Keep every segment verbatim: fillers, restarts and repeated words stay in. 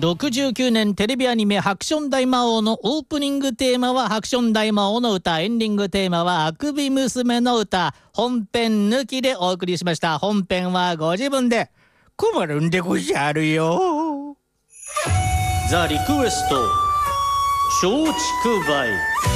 ろくじゅうきゅうねんテレビアニメハクション大魔王のオープニングテーマはハクション大魔王の歌、エンディングテーマはあくび娘の歌、本編抜きでお送りしました。本編はご自分で困るんでごじゃるよ。ザ・リクエスト松竹梅。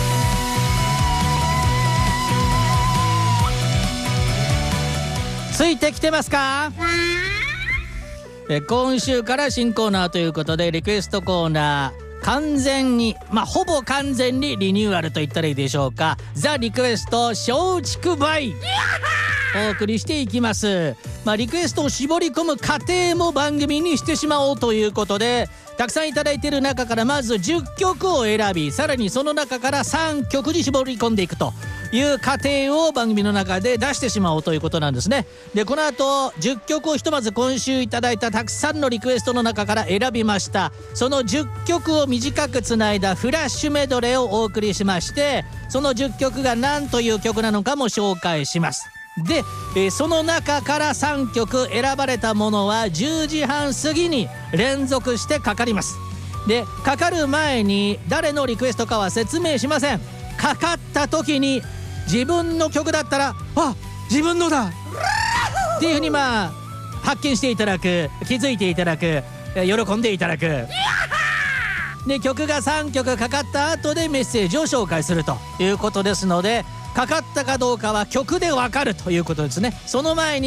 ついてきてますか？え今週から新コーナーということで、リクエストコーナー完全に、まあほぼ完全にリニューアルと言ったらいいでしょうか。ザ・リクエスト松竹梅お送りしていきます。まあリクエストを絞り込む過程も番組にしてしまおうということで、たくさんいただいている中からまずじゅっきょくを選び、さらにその中からさんきょくに絞り込んでいくという過程を番組の中で出してしまおうということなんですね。でこの後じゅっきょくをひとまず今週いただいたたくさんのリクエストの中から選びました。そのじゅっきょくを短くつないだフラッシュメドレーをお送りしまして、そのじゅっきょくが何という曲なのかも紹介します。で、えー、その中からさんきょく選ばれたものはじゅうじはん過ぎに連続してかかります。でかかる前に誰のリクエストかは説明しません。かかった時に自分の曲だったら、あ、自分のだっていうふうにまあ発見していただく、気づいていただく、喜んでいただく。で曲がさんきょくかかった後でメッセージを紹介するということですので、かかったかどうかは曲でわかるということですね。その前に